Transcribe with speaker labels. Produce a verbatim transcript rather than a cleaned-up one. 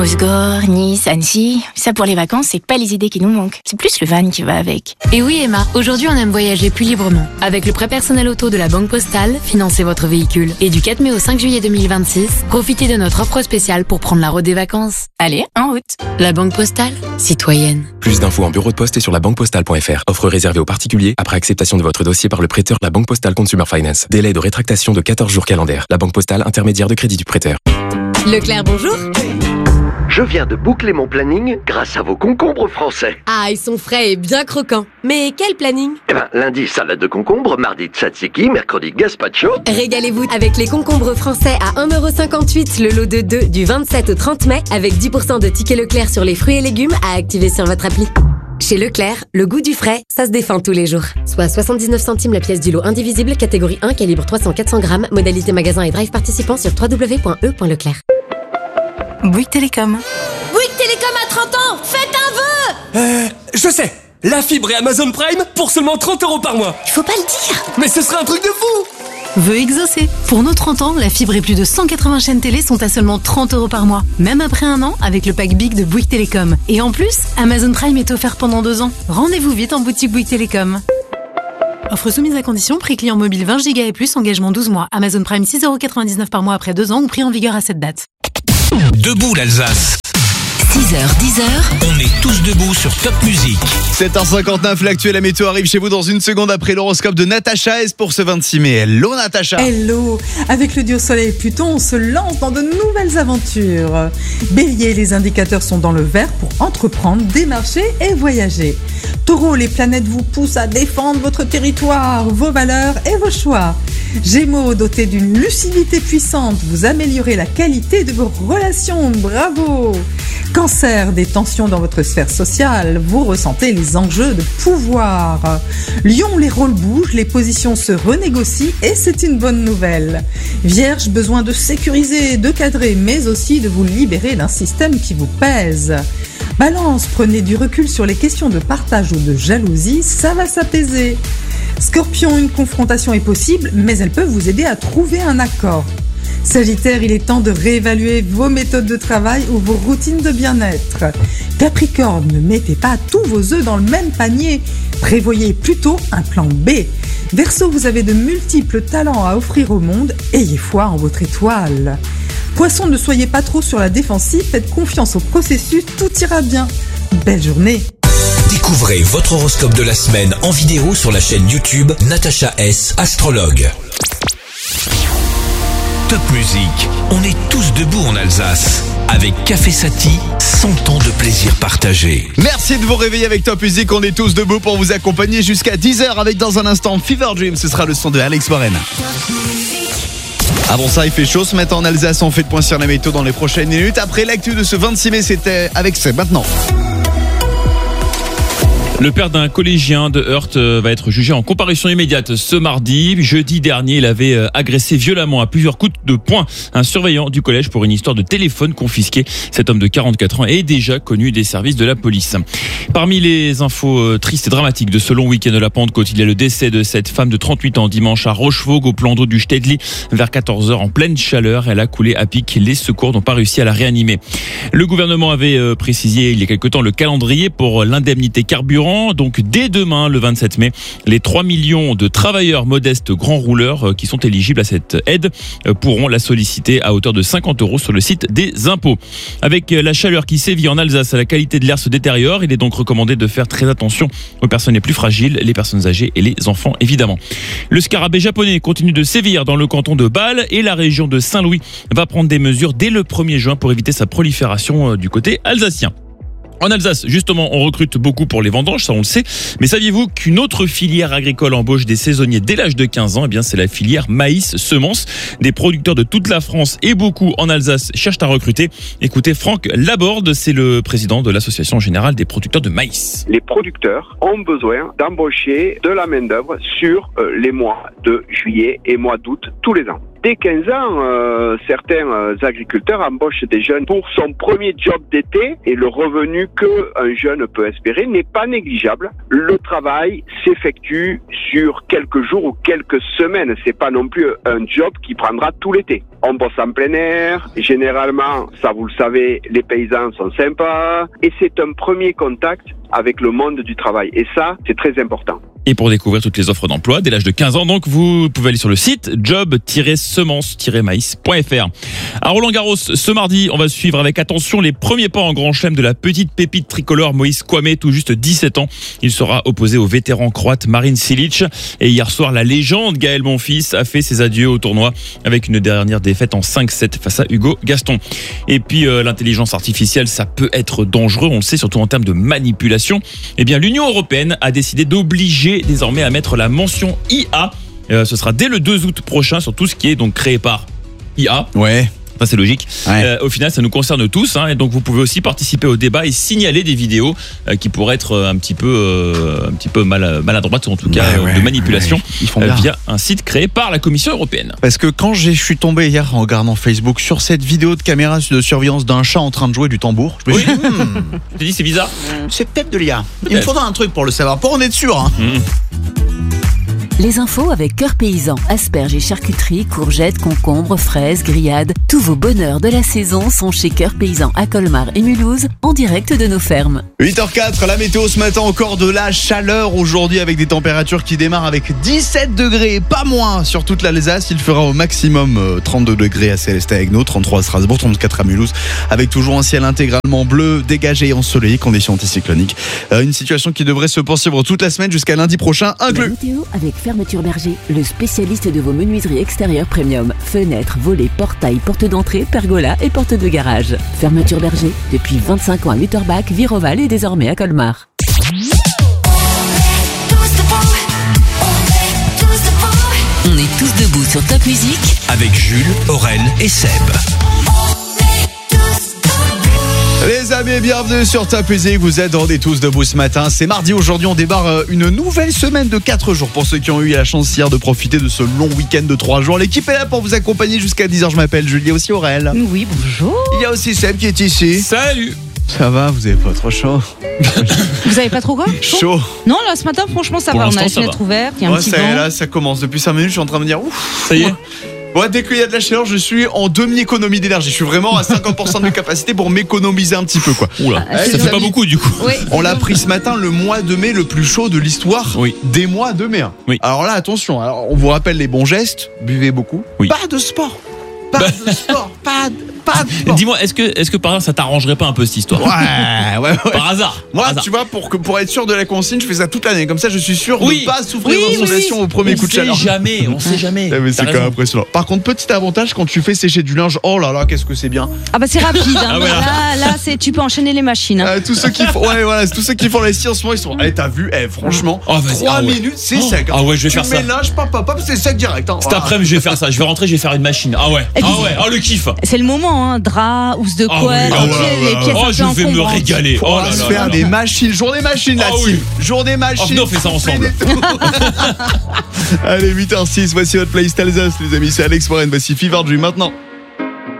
Speaker 1: Osgore, Nice, Annecy, ça pour les vacances, c'est pas les idées qui nous manquent. C'est plus le van qui va avec.
Speaker 2: Et oui Emma, aujourd'hui on aime voyager plus librement. Avec le prêt personnel auto de la Banque Postale, financez votre véhicule. Et du quatre mai au cinq juillet deux mille vingt-six, profitez de notre offre spéciale pour prendre la route des vacances.
Speaker 1: Allez, en route.
Speaker 2: La Banque Postale, citoyenne.
Speaker 3: Plus d'infos en bureau de poste et sur la banque postale point f r. Offre réservée aux particuliers après acceptation de votre dossier par le prêteur La Banque Postale Consumer Finance. Délai de rétractation de quatorze jours calendaires. La Banque Postale, intermédiaire de crédit du prêteur.
Speaker 2: Leclerc, bonjour.
Speaker 4: Je viens de boucler mon planning grâce à vos concombres français.
Speaker 2: Ah, ils sont frais et bien croquants. Mais quel planning?
Speaker 4: Eh ben, lundi, salade de concombre, mardi, tzatziki, mercredi, gazpacho.
Speaker 2: Régalez-vous avec les concombres français à un euro cinquante-huit le lot de deux du vingt-sept au trente mai avec dix pour cent de tickets Leclerc sur les fruits et légumes à activer sur votre appli. Chez Leclerc, le goût du frais, ça se défend tous les jours. Soit soixante-dix-neuf centimes la pièce du lot indivisible, catégorie un, calibre trois cents à quatre cents grammes, modalité magasin et drive participant sur w w w point e point leclerc.
Speaker 1: Bouygues Télécom.
Speaker 5: Bouygues Télécom à trente ans, faites un vœu.
Speaker 6: Euh, je sais. La fibre et Amazon Prime pour seulement trente euros par mois.
Speaker 5: Il faut pas le dire.
Speaker 6: Mais ce serait un truc de fou.
Speaker 7: Vœu exaucé. Pour nos trente ans, la fibre et plus de cent quatre-vingts chaînes télé sont à seulement trente euros par mois. Même après un an, avec le pack Big de Bouygues Télécom. Et en plus, Amazon Prime est offert pendant deux ans. Rendez-vous vite en boutique Bouygues Télécom. Offre soumise à condition, prix client mobile vingt giga et plus, engagement douze mois. Amazon Prime six euros quatre-vingt-dix-neuf par mois après deux ans ou prix en vigueur à cette date.
Speaker 8: Debout l'Alsace.
Speaker 9: six heures, dix heures.
Speaker 8: On est tous debout sur Top Music.
Speaker 10: sept heures cinquante-neuf, l'actuelle la météo arrive chez vous dans une seconde après l'horoscope de Natacha S pour ce vingt-six mai. Hello Natacha.
Speaker 11: Hello. Avec le duo Soleil et Pluton, on se lance dans de nouvelles aventures. Bélier, les indicateurs sont dans le vert pour entreprendre, démarcher et voyager. Taureau, les planètes vous poussent à défendre votre territoire, vos valeurs et vos choix. Gémeaux, dotés d'une lucidité puissante, vous améliorez la qualité de vos relations. Bravo. Cancer, des tensions dans votre sphère sociale, vous ressentez les enjeux de pouvoir. Lion, les rôles bougent, les positions se renégocient et c'est une bonne nouvelle. Vierge, besoin de sécuriser, de cadrer, mais aussi de vous libérer d'un système qui vous pèse. Balance, prenez du recul sur les questions de partage ou de jalousie, ça va s'apaiser. Scorpion, une confrontation est possible, mais elle peut vous aider à trouver un accord. Sagittaire, il est temps de réévaluer vos méthodes de travail ou vos routines de bien-être. Capricorne, ne mettez pas tous vos œufs dans le même panier. Prévoyez plutôt un plan B. Verseau, vous avez de multiples talents à offrir au monde. Ayez foi en votre étoile. Poisson, ne soyez pas trop sur la défensive. Faites confiance au processus, tout ira bien. Belle journée.
Speaker 8: Découvrez votre horoscope de la semaine en vidéo sur la chaîne YouTube Natacha S, astrologue. Top Music, on est tous debout en Alsace. Avec Café Sati, cent ans de plaisir partagé.
Speaker 10: Merci de vous réveiller avec Top Music. On est tous debout pour vous accompagner jusqu'à dix heures avec dans un instant Fever Dream. Ce sera le son de Alex Warren. Avant ça, il fait chaud ce matin en Alsace. On fait le point sur la météo dans les prochaines minutes. Après l'actu de ce vingt-six mai, c'était avec Seb maintenant.
Speaker 12: Le père d'un collégien de Heurt va être jugé en comparution immédiate ce mardi. Jeudi dernier, il avait agressé violemment à plusieurs coups de poing un surveillant du collège pour une histoire de téléphone confisqué. Cet homme de quarante-quatre ans est déjà connu des services de la police. Parmi les infos tristes et dramatiques de ce long week-end de la Pentecôte, il y a le décès de cette femme de trente-huit ans dimanche à Rochevogue au plan d'eau du Stedli vers quatorze heures en pleine chaleur. Elle a coulé à pic. Les secours n'ont pas réussi à la réanimer. Le gouvernement avait précisé il y a quelque temps le calendrier pour l'indemnité carburant. Donc dès demain, le vingt-sept mai, les trois millions de travailleurs modestes grands rouleurs qui sont éligibles à cette aide pourront la solliciter à hauteur de cinquante euros sur le site des impôts. Avec la chaleur qui sévit en Alsace, la qualité de l'air se détériore. Il est donc recommandé de faire très attention aux personnes les plus fragiles, les personnes âgées et les enfants évidemment. Le scarabée japonais continue de sévir dans le canton de Bâle et la région de Saint-Louis va prendre des mesures dès le premier juin pour éviter sa prolifération du côté alsacien. En Alsace, justement, on recrute beaucoup pour les vendanges, ça on le sait. Mais saviez-vous qu'une autre filière agricole embauche des saisonniers dès l'âge de quinze ans? Eh bien, c'est la filière maïs-semences. Des producteurs de toute la France et beaucoup en Alsace cherchent à recruter. Écoutez, Franck Laborde, c'est le président de l'Association générale des producteurs de maïs.
Speaker 13: Les producteurs ont besoin d'embaucher de la main-d'œuvre sur les mois de juillet et mois d'août tous les ans. dès quinze ans, euh, certains euh, agriculteurs embauchent des jeunes pour son premier job d'été et le revenu qu'un jeune peut espérer n'est pas négligeable. Le travail s'effectue sur quelques jours ou quelques semaines. C'est pas non plus un job qui prendra tout l'été. On bosse en plein air. Généralement, ça vous le savez, les paysans sont sympas et c'est un premier contact avec le monde du travail. Et ça, c'est très important.
Speaker 12: Et pour découvrir toutes les offres d'emploi dès l'âge de quinze ans, donc vous pouvez aller sur le site job tiret semence tiret maïs point f r. À Roland-Garros, ce mardi, on va suivre avec attention les premiers pas en grand chelem de la petite pépite tricolore Moïse Kouamé, tout juste dix-sept ans. Il sera opposé au vétéran croate Marin Cilic. Et hier soir, la légende Gaël Monfils a fait ses adieux au tournoi avec une dernière défaite en cinq sept face à Hugo Gaston. Et puis euh, l'intelligence artificielle, ça peut être dangereux, on le sait, surtout en termes de manipulation. Eh bien, l'Union européenne a décidé d'obliger désormais à mettre la mention I A. Euh, ce sera dès le deux août prochain sur tout ce qui est donc créé par I A.
Speaker 10: Ouais.
Speaker 12: Ça, c'est logique.
Speaker 10: Ouais.
Speaker 12: Euh, au final, ça nous concerne tous, hein, et donc vous pouvez aussi participer au débat et signaler des vidéos euh, qui pourraient être un petit peu, euh, un petit peu mal, maladroites, ou en tout cas
Speaker 10: ouais,
Speaker 12: euh,
Speaker 10: ouais,
Speaker 12: de manipulation,
Speaker 10: ouais. Ils font
Speaker 12: euh,
Speaker 10: bien.
Speaker 12: via un site créé par la Commission européenne.
Speaker 10: Parce que quand je suis tombé hier en regardant Facebook sur cette vidéo de caméra de surveillance d'un chat en train de jouer du tambour, je me suis dit, hmm,
Speaker 12: Je te dis, c'est bizarre.
Speaker 10: c'est peut-être de l'I A. Il me faudra un truc pour le savoir, pour en être sûr. Hein.
Speaker 12: Mmh.
Speaker 9: Les infos avec Cœur Paysan, asperges et charcuterie, courgettes, concombres, fraises, grillades. Tous vos bonheurs de la saison sont chez Cœur Paysan à Colmar et Mulhouse, en direct de nos fermes.
Speaker 10: huit heures quatre, la météo ce matin, encore de la chaleur aujourd'hui avec des températures qui démarrent avec dix-sept degrés, pas moins sur toute l'Alsace. Il fera au maximum trente-deux degrés à Célestat-Aiguenot, trente-trois à Strasbourg, trente-quatre à Mulhouse, avec toujours un ciel intégralement bleu, dégagé et ensoleillé, conditions anticycloniques. Euh, une situation qui devrait se poursuivre toute la semaine jusqu'à lundi prochain inclus.
Speaker 9: La météo avec Fermeture Berger, le spécialiste de vos menuiseries extérieures premium. Fenêtres, volets, portails, portes d'entrée, pergolas et portes de garage. Fermeture Berger, depuis vingt-cinq ans à Lutterbach, Viroval et désormais à Colmar. On est tous debout sur Top Music
Speaker 8: avec Jules, Aurel et Seb.
Speaker 10: Les amis, bienvenue sur Top Music. Vous êtes On est tous debout ce matin. C'est mardi. Aujourd'hui, on démarre une nouvelle semaine de quatre jours. Pour ceux qui ont eu la chance hier de profiter de ce long week-end de trois jours, l'équipe est là pour vous accompagner jusqu'à dix heures. Je m'appelle Julie, il y a aussi Aurel.
Speaker 14: Oui, bonjour.
Speaker 10: Il y a aussi Seb qui est ici.
Speaker 12: Salut.
Speaker 10: Ça va, vous avez pas trop chaud?
Speaker 14: Vous avez pas trop quoi?
Speaker 10: Chaud.
Speaker 14: Non, là ce matin, franchement, ça
Speaker 12: Pour
Speaker 14: va. On a
Speaker 12: l'instant,
Speaker 14: les
Speaker 12: ça
Speaker 14: fenêtres
Speaker 12: va.
Speaker 14: ouvertes, il y a un
Speaker 10: Ouais,
Speaker 14: petit
Speaker 10: ça y est,
Speaker 14: vent.
Speaker 10: là, ça commence. Depuis cinq minutes, je suis en train de me dire ouf.
Speaker 12: Ça y est.
Speaker 10: Ouais, dès qu'il y a de la chaleur, je suis en demi-économie d'énergie. Je suis vraiment à cinquante pour cent de capacité pour m'économiser un petit peu, quoi.
Speaker 12: Oula,
Speaker 14: Ah,
Speaker 12: ça
Speaker 14: c'est
Speaker 12: fait pas
Speaker 14: joli.
Speaker 12: beaucoup du coup.
Speaker 14: Oui.
Speaker 10: On l'a pris ce matin, le mois de mai le plus chaud de l'histoire
Speaker 12: Oui.
Speaker 10: des mois de mai.
Speaker 12: Oui.
Speaker 10: Alors là, attention, alors, on vous rappelle les bons gestes, buvez beaucoup.
Speaker 12: Oui.
Speaker 10: Pas de sport. Pas
Speaker 12: Bah.
Speaker 10: de sport. Pas de, pas de sport.
Speaker 12: Dis-moi, est-ce que, est-ce que par hasard ça t'arrangerait pas un peu cette histoire?
Speaker 10: Ouais, ouais, ouais.
Speaker 12: Par hasard.
Speaker 10: Moi,
Speaker 12: Par hasard.
Speaker 10: tu vois, pour, que, pour être sûr de la consigne, je fais ça toute l'année. Comme ça, je suis sûr
Speaker 12: Oui.
Speaker 10: de ne pas souffrir
Speaker 14: Oui,
Speaker 10: d'insolation
Speaker 14: oui.
Speaker 10: au premier
Speaker 12: on
Speaker 10: coup de
Speaker 12: sait
Speaker 10: chaleur.
Speaker 12: jamais, on sait jamais.
Speaker 10: Eh, mais c'est
Speaker 12: T'as
Speaker 10: quand même
Speaker 12: raison.
Speaker 10: impressionnant. Par contre, petit avantage quand tu fais sécher du linge, oh là là, qu'est-ce que c'est bien.
Speaker 14: Ah bah c'est rapide. Hein.
Speaker 12: Ah, voilà.
Speaker 14: Là, là c'est tu peux enchaîner les machines. Hein.
Speaker 10: Euh, tous ceux qui font, ouais, voilà, tous ceux qui font la scie en ce moment, ils sont. Eh, t'as vu, eh, franchement,
Speaker 12: Oh, vas-y.
Speaker 10: trois
Speaker 12: Ah ouais.
Speaker 10: minutes, c'est
Speaker 12: Oh.
Speaker 10: sec. hein.
Speaker 12: Ah ouais, je vais
Speaker 10: tu
Speaker 12: faire ça.
Speaker 10: mélanges, pop, pop, pop, c'est sec direct. Hein.
Speaker 12: Cet
Speaker 10: Voilà.
Speaker 12: après-midi, je vais faire ça. Je vais rentrer, je vais faire une machine. Ah ouais.
Speaker 14: Et puis-
Speaker 12: Ah ouais. Ah le kiff.
Speaker 14: C'est le moment, hein. Drap, housse de
Speaker 12: Ah
Speaker 14: couette,
Speaker 12: oui. Ah
Speaker 14: les
Speaker 12: ouais,
Speaker 14: pieds-
Speaker 10: ouais,
Speaker 14: les
Speaker 10: ouais.
Speaker 14: pièces
Speaker 12: Oh,
Speaker 14: un
Speaker 12: je
Speaker 14: peu
Speaker 12: vais me
Speaker 14: encombrantes.
Speaker 12: régaler.
Speaker 10: On
Speaker 12: Oh
Speaker 10: va
Speaker 12: là
Speaker 10: se
Speaker 12: là
Speaker 10: faire
Speaker 12: là
Speaker 10: des
Speaker 12: là.
Speaker 10: machines, journée machine
Speaker 12: Ah
Speaker 10: là-dessus.
Speaker 12: oui.
Speaker 10: Journée
Speaker 12: Oh,
Speaker 10: machine.
Speaker 12: venez, on fait ça ensemble.
Speaker 10: Allez, huit heures six, voici votre playlist Alsace, les amis. C'est Alex Warren, voici Fever Dream maintenant.